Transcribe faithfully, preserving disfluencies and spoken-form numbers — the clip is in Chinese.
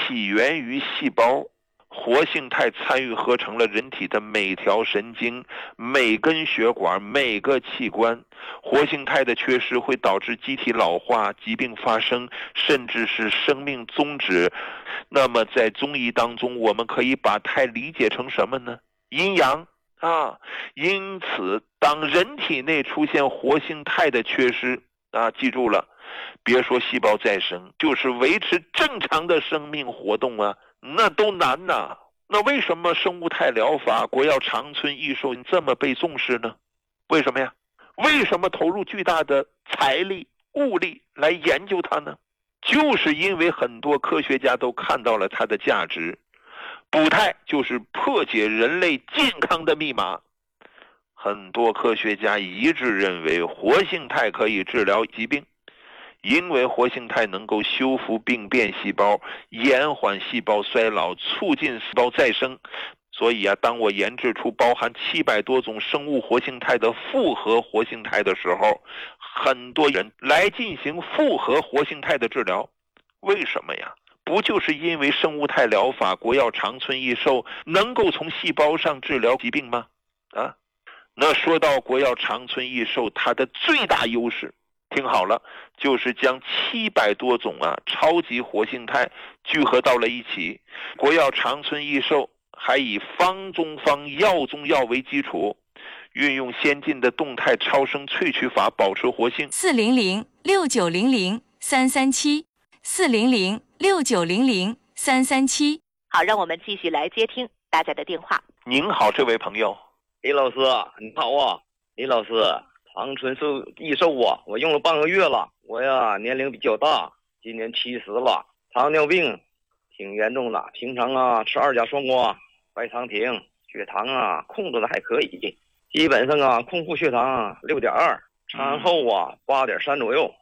起源于细胞，活性肽参与合成了人体的每条神经、每根血管、每个器官。活性肽的缺失会导致机体老化、疾病发生，甚至是生命终止。那么在中医当中，我们可以把肽理解成什么呢？阴阳啊。因此当人体内出现活性肽的缺失啊，记住了，别说细胞再生，就是维持正常的生命活动啊，那都难呐。那为什么生物肽疗法国药长春益寿这么被重视呢？为什么呀？为什么投入巨大的财力物力来研究它呢？就是因为很多科学家都看到了它的价值。补肽就是破解人类健康的密码。很多科学家一致认为活性肽可以治疗疾病，因为活性肽能够修复病变细胞，延缓细胞衰老，促进细胞再生。所以啊，当我研制出包含七百多种生物活性肽的复合活性肽的时候，很多人来进行复合活性肽的治疗。为什么呀？不就是因为生物肽疗法国药长春益寿能够从细胞上治疗疾病吗？啊，那说到国药长春益寿，它的最大优势，听好了，就是将七百多种啊超级活性肽聚合到了一起。国药长春益寿还以方中方药中药为基础，运用先进的动态超声萃取法保持活性。 四零零六九零零三三七四零零六九零零三三七。 好，让我们继续来接听大家的电话。 您好，这位朋友。 李老师你好啊。李老师，长春寿益寿啊，我用了半个月了。我呀年龄比较大，今年七十了，糖尿病挺严重的，平常啊吃二甲双胍、白糖停，血糖啊控制的还可以，基本上啊空腹血糖六点二，产后啊八点三左右。